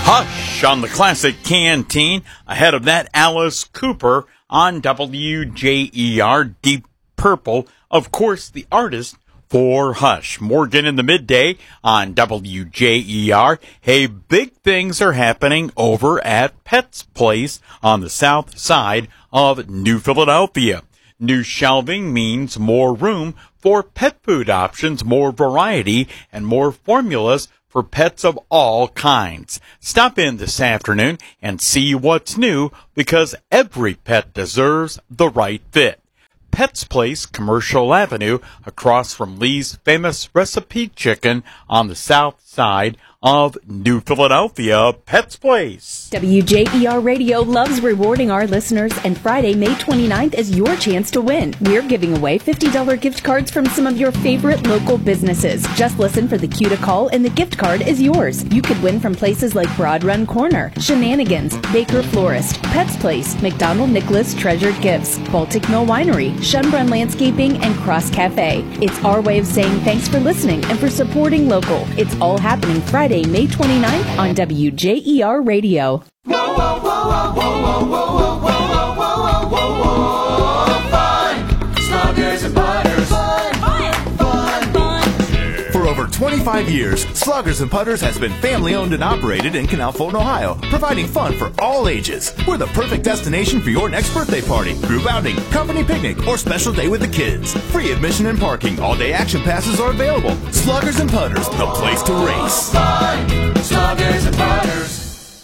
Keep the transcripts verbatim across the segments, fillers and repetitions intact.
Hush on the Classic Canteen. Ahead of that, Alice Cooper on W J E R, Deep Purple. Of course, the artist for Hush. Morgan in the midday on W J E R. Hey, big things are happening over at Pet's Place on the south side of New Philadelphia. New shelving means more room for pet food options, more variety, and more formulas for pets of all kinds. Stop in this afternoon and see what's new, because every pet deserves the right fit. Pet's Place, Commercial Avenue, across from Lee's Famous Recipe Chicken on the south side of New Philadelphia. Pet's Place. W J E R Radio loves rewarding our listeners, and Friday, May twenty-ninth is your chance to win. We're giving away fifty dollars gift cards from some of your favorite local businesses. Just listen for the cue to call, and the gift card is yours. You could win from places like Broad Run Corner, Shenanigans, Baker Florist, Pet's Place, McDonald Nicholas Treasured Gifts, Baltic Mill Winery, Schönbrunn Landscaping, and Cross Cafe. It's our way of saying thanks for listening and for supporting local. It's all happening Friday, May twenty-ninth on W J E R Radio. Whoa, whoa, whoa, whoa, whoa, whoa, whoa, whoa, whoa, whoa, whoa, fun! Sluggers and Putters. Fun, fun, fun, fun. For over twenty-five years, Sluggers and Putters has been family-owned and operated in Canal Fulton, Ohio, providing fun for all ages. We're the perfect destination for your next birthday party, group outing, company picnic, or special day with the kids. Free admission and parking. All-day action passes are available. Sluggers and Putters, the place to race. Fun! Sluggers and Putters.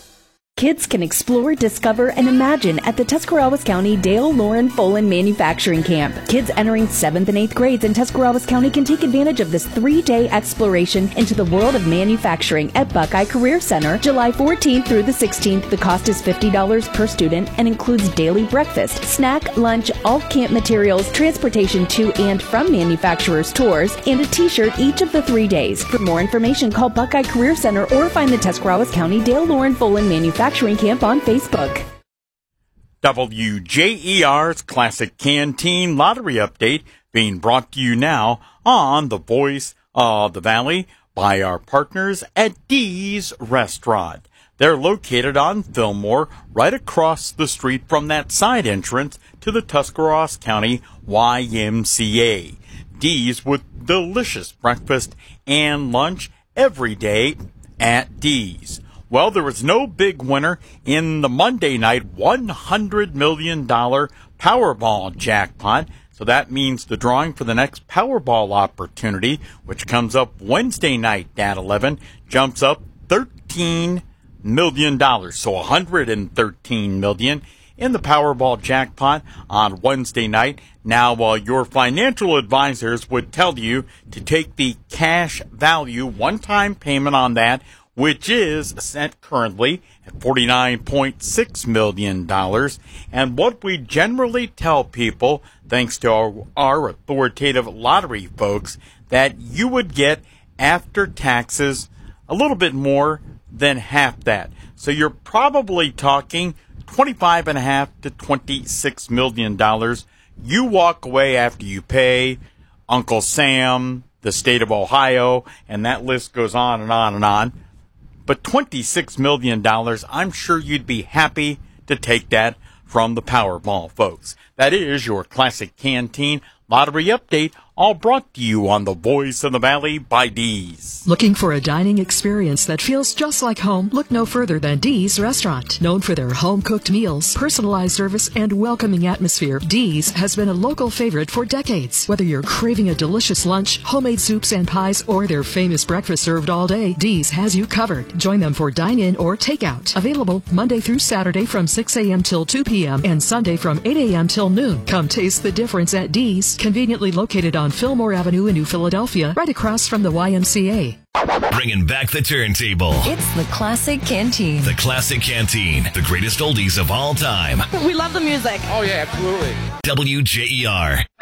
Kids can explore, discover, and imagine at the Tuscarawas County Dale Lauren Folan Manufacturing Camp. Kids entering seventh and eighth grades in Tuscarawas County can take advantage of this three-day exploration into the world of manufacturing at Buckeye Career Center, July fourteenth through the sixteenth. The cost is fifty dollars per student and includes daily breakfast, snack, lunch, all camp materials, transportation to and from manufacturers' tours, and a t-shirt each of the three days. For more information, call Buckeye Career Center or find the Tuscarawas County Dale Lauren Folan Manufacturing Camp on Facebook. W J E R's Classic Canteen Lottery Update being brought to you now on the Voice of the Valley by our partners at Dee's Restaurant. They're located on Fillmore, right across the street from that side entrance to the Tuscarawas County Y M C A. Dee's, with delicious breakfast and lunch every day at Dee's. Well, there was no big winner in the Monday night one hundred million dollars Powerball jackpot. So that means the drawing for the next Powerball opportunity, which comes up Wednesday night at eleven, jumps up thirteen million dollars. So one hundred thirteen million dollars in the Powerball jackpot on Wednesday night. Now, while your financial advisors would tell you to take the cash value one-time payment on that, which is set currently at forty-nine point six million dollars. And what we generally tell people, thanks to our, our authoritative lottery folks, that you would get after taxes a little bit more than half that. So you're probably talking twenty-five and a half to twenty-six million dollars. You walk away after you pay Uncle Sam, the state of Ohio, and that list goes on and on and on. But twenty-six million dollars, I'm sure you'd be happy to take that from the Powerball folks. That is your Classic Canteen Lottery Update, all brought to you on the Voice of the Valley by Dee's. Looking for a dining experience that feels just like home? Look no further than Dee's Restaurant. Known for their home-cooked meals, personalized service, and welcoming atmosphere, Dee's has been a local favorite for decades. Whether you're craving a delicious lunch, homemade soups and pies, or their famous breakfast served all day, Dee's has you covered. Join them for dine-in or takeout. Available Monday through Saturday from six a.m. till two p.m. and Sunday from eight a.m. till noon. Come taste the difference at Dee's, conveniently located on Fillmore Avenue in New Philadelphia, right across from the Y M C A. Bringing back the turntable. It's the Classic Canteen. The Classic Canteen. The greatest oldies of all time. We love the music. Oh, yeah, absolutely. W J E R.